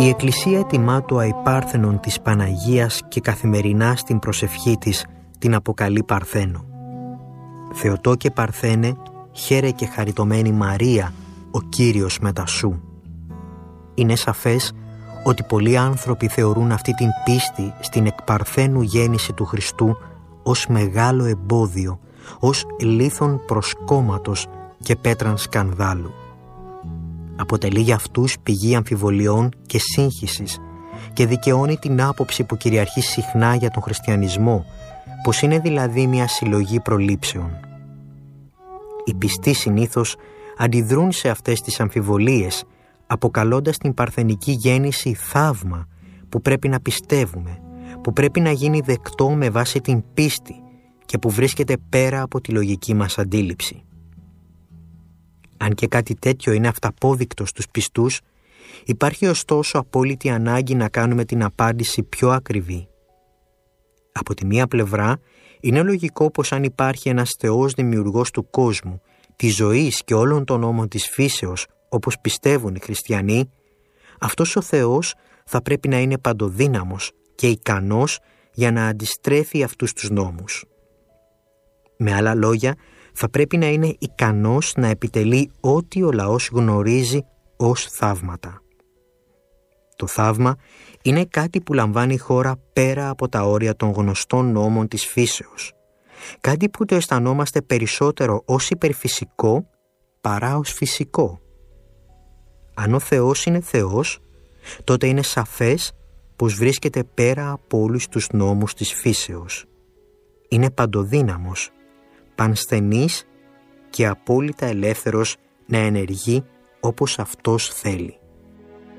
Η Εκκλησία ετοιμά το αϊπάρθενον της Παναγίας και καθημερινά στην προσευχή της την αποκαλεί Παρθένο. Θεοτόκε Παρθένε, χαίρε και χαριτωμένη Μαρία, ο Κύριος μετά σου. Είναι σαφές ότι πολλοί άνθρωποι θεωρούν αυτή την πίστη στην εκπαρθένου γέννηση του Χριστού ως μεγάλο εμπόδιο, ως λίθον προσκόμματος και πέτραν σκανδάλου. Αποτελεί για αυτούς πηγή αμφιβολιών και σύγχυσης και δικαιώνει την άποψη που κυριαρχεί συχνά για τον χριστιανισμό, πως είναι δηλαδή μια συλλογή προλήψεων. Οι πιστοί συνήθως αντιδρούν σε αυτές τις αμφιβολίες, αποκαλώντας την παρθενική γέννηση θαύμα που πρέπει να πιστεύουμε, που πρέπει να γίνει δεκτό με βάση την πίστη και που βρίσκεται πέρα από τη λογική μας αντίληψη. Αν και κάτι τέτοιο είναι αυταπόδεικτο στους πιστούς, υπάρχει ωστόσο απόλυτη ανάγκη να κάνουμε την απάντηση πιο ακριβή. Από τη μία πλευρά, είναι λογικό πως αν υπάρχει ένας Θεός δημιουργός του κόσμου, της ζωής και όλων των νόμων της φύσεως, όπως πιστεύουν οι χριστιανοί, αυτός ο Θεός θα πρέπει να είναι παντοδύναμος και ικανός για να αντιστρέφει αυτούς τους νόμους. Με άλλα λόγια, θα πρέπει να είναι ικανός να επιτελεί ό,τι ο λαός γνωρίζει ως θαύματα. Το θαύμα είναι κάτι που λαμβάνει η χώρα πέρα από τα όρια των γνωστών νόμων της φύσεως. Κάτι που το αισθανόμαστε περισσότερο ως υπερφυσικό παρά ως φυσικό. Αν ο Θεός είναι Θεός, τότε είναι σαφές πως βρίσκεται πέρα από όλους τους νόμους της φύσεως. Είναι παντοδύναμος, πανσθενής και απόλυτα ελεύθερος να ενεργεί όπως αυτός θέλει.